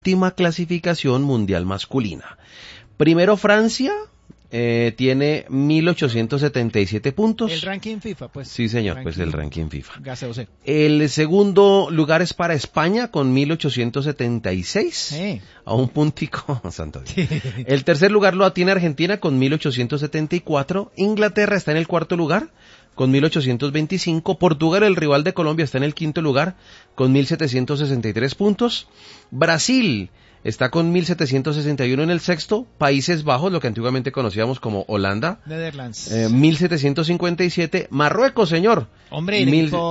última clasificación mundial masculina. Primero Francia, tiene 1.877 puntos. El ranking FIFA, pues. Sí, señor, pues el ranking FIFA. Gaseoso. El segundo lugar es para España con 1.876. A un puntico, santo Dios. El tercer lugar lo tiene Argentina con 1.874. Inglaterra está en el cuarto lugar con 1.825. Portugal, el rival de Colombia, está en el quinto lugar con 1.763 puntos. Brasil está con 1.761 en el sexto. Países Bajos, lo que antiguamente conocíamos como Holanda, Netherlands, 1.757. Marruecos, señor, hombre,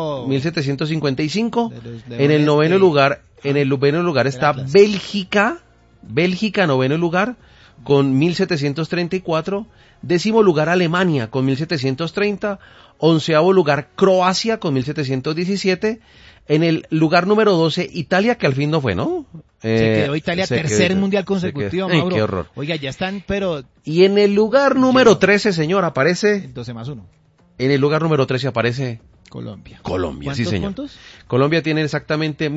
1.755. En el noveno lugar, está Bélgica, noveno lugar, con 1.734. Décimo lugar Alemania, con 1.730. Onceavo lugar Croacia, con 1.717. En el lugar número 12, Italia, que al fin no fue, ¿no? Se quedó Italia, tercer mundial consecutivo, Mauro. Qué horror. Oiga, ya están, pero... Y en el lugar número 13, señor, aparece... 12+1. En el lugar número 13 aparece... Colombia, sí, señor. ¿Cuántos puntos? Colombia tiene exactamente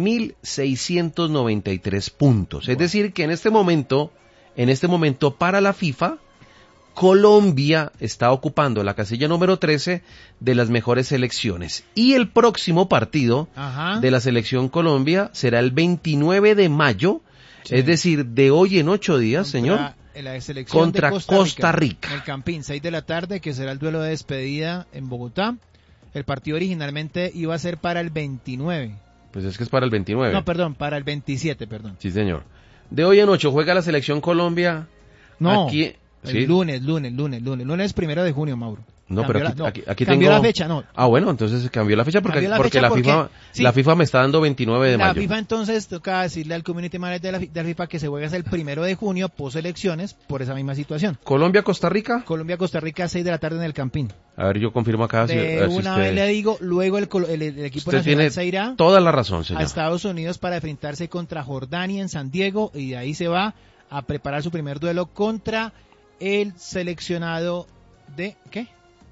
1.693 puntos. Wow. Es decir, que en este momento, para la FIFA, Colombia está ocupando la casilla número 13 de las mejores selecciones. Y el próximo partido de la selección Colombia será el 29 de mayo, es decir, de hoy en 8 días, señor, contra Costa Rica. En el Campín, 6 de la tarde, que será el duelo de despedida en Bogotá. El partido originalmente iba a ser para el 29. Pues es que es para el 29. No, perdón, para el 27, perdón. Sí, señor. De hoy en 8 juega la selección Colombia. No. Aquí... ¿Sí? Lunes 1 de junio, Mauro. No, cambió pero aquí cambió tengo... la fecha, no. Ah, bueno, entonces cambió la fecha porque la FIFA me está dando 29 de mayo. La FIFA entonces toca decirle al community manager de la FIFA que se juega hasta el 1 de junio, post elecciones, por esa misma situación. ¿Colombia-Costa Rica? Colombia-Costa Rica, 6 de la tarde en el Campín. A ver, yo confirmo acá. Una vez le digo, luego el equipo nacional se irá toda la razón, señor, a Estados Unidos para enfrentarse contra Jordania en San Diego, y de ahí se va a preparar su primer duelo contra el seleccionado de... ¿qué?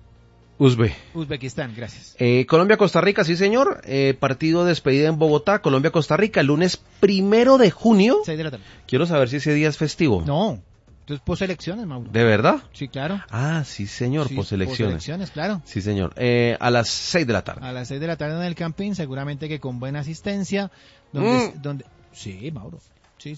Uzbekistán, gracias. Colombia-Costa Rica, sí señor, partido de despedida en Bogotá, Colombia-Costa Rica, el lunes 1 de junio. 6 de la tarde. Quiero saber si ese día es festivo. No, entonces poselecciones, Mauro. ¿De verdad? Sí, claro. Ah, sí señor, sí, poselecciones. Poselecciones, claro. Sí señor, a las 6 de la tarde. A las 6 de la tarde en el Campín, seguramente que con buena asistencia, donde... Sí, Mauro. Sí.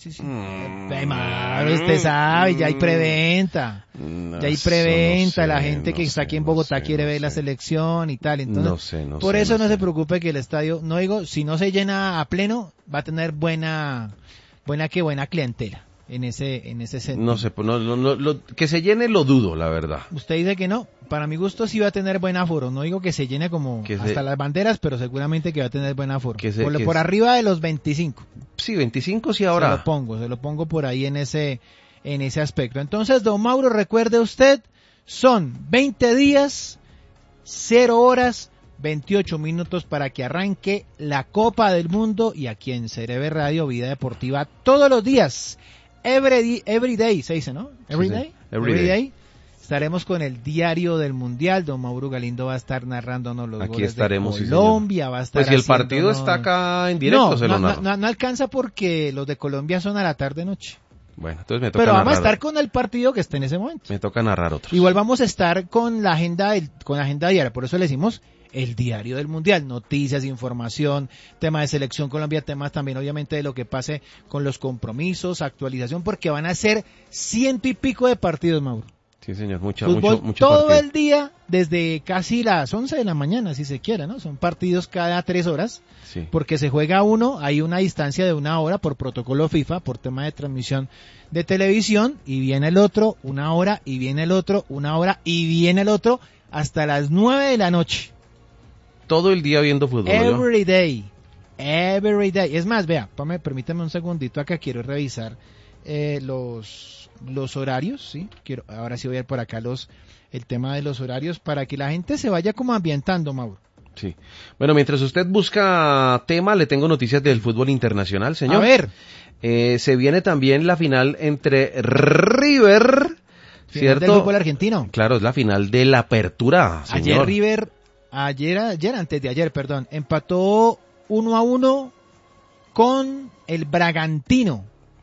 Mauro, usted sabe, ya hay preventa. Ya hay preventa, la gente que está aquí en Bogotá quiere ver la selección y tal. Entonces, por eso no se preocupe que el estadio, no digo, si no se llena a pleno, va a tener buena clientela en ese sentido. No sé, que se llene lo dudo, la verdad. Usted dice que no. Para mi gusto sí va a tener buen aforo. No digo que se llene como hasta las banderas, pero seguramente que va a tener buen aforo. Por arriba de los 25. Sí, 25 sí ahora. Se lo pongo por ahí en ese aspecto. Entonces, don Mauro, recuerde usted, son 20 días, 0 horas, 28 minutos para que arranque la Copa del Mundo, y aquí en CRB Radio, Vida Deportiva, todos los días. Every day, se dice, ¿no? Every day. Estaremos con el diario del Mundial. Don Mauro Galindo va a estar narrándonos los goles de Colombia. Va a estar pues si el partido está acá en directo, no alcanza porque los de Colombia son a la tarde-noche. Bueno, entonces me toca Pero vamos a estar con el partido que esté en ese momento. Me toca narrar otros. Igual vamos a estar con la agenda diaria, por eso le decimos el diario del Mundial, noticias, información, tema de selección Colombia, temas también obviamente de lo que pase con los compromisos, actualización, porque van a ser 100 y pico de partidos, Mauro. Sí, señor, mucho todo partido. El día, desde casi las 11 de la mañana, si se quiere, ¿no? Son partidos cada 3 horas, sí, porque se juega uno, hay una distancia de 1 hora por protocolo FIFA, por tema de transmisión de televisión, y viene el otro, 1 hora, y viene el otro, 1 hora, y viene el otro, hasta las 9 de la noche. Todo el día viendo fútbol. Every day. Es más, vea, permítame un segundito acá, quiero revisar los horarios, ¿sí? Ahora sí voy a ver por acá el tema de los horarios para que la gente se vaya como ambientando, Mauro. Sí. Bueno, mientras usted busca tema, le tengo noticias del fútbol internacional, señor. A ver. Se viene también la final entre River, ¿cierto? Del fútbol argentino. Claro, es la final de la Apertura, señor. Antes de ayer, empató 1-1 con el Bragantino.